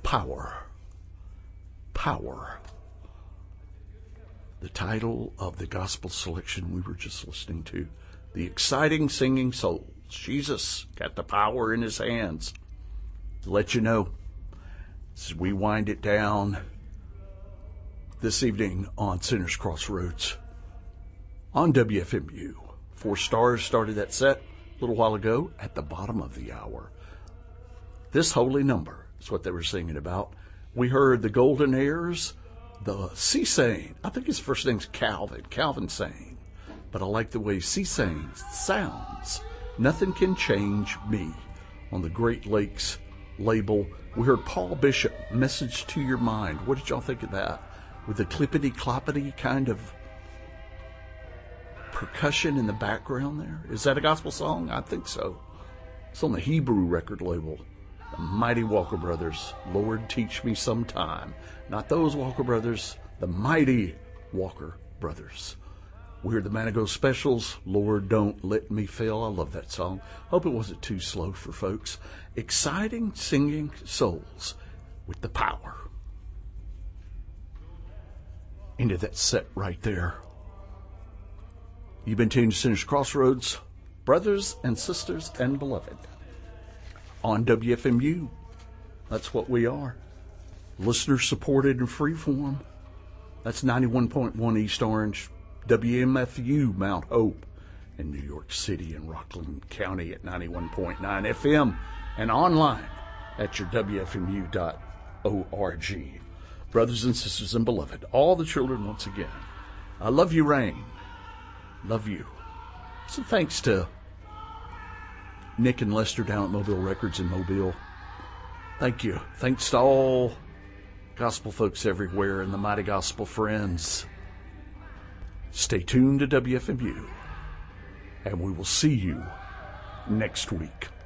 Power. Power. The title of the gospel selection we were just listening to. The exciting singing souls. Jesus got the power in his hands. To let you know, as we wind it down this evening on Sinners Crossroads on WFMU. 4 Stars started that set a little while ago at the bottom of the hour. This holy number is what they were singing about. We heard the Golden Heirs, the C-Sane. I think his first name's Calvin Sane. But I like the way C-Sane sounds. Nothing Can Change Me on the Great Lakes label. We heard Paul Bishop, Message to Your Mind. What did y'all think of that? With the clippity-cloppity kind of percussion in the background there. Is that a gospel song? I think so. It's on the Hebrew record label. The mighty Walker Brothers. Lord, teach me sometime. Not those Walker Brothers. The mighty Walker Brothers. We heard the Manigo Specials. Lord, don't let me fail. I love that song. Hope it wasn't too slow for folks. Exciting singing souls with the power. Into that set right there. You've been tuned to Sinners Crossroads, brothers and sisters and beloved. On WFMU. That's what we are. Listener supported and freeform. That's 91.1 East Orange. WMFU Mount Hope in New York City and Rockland County at 91.9 FM and online at your WFMU.org. Brothers and sisters and beloved, all the children once again, I love you, Rain. Love you. So thanks to Nick and Lester down at Mobile Records in Mobile. Thank you. Thanks to all gospel folks everywhere and the mighty gospel friends. Stay tuned to WFMU, and we will see you next week.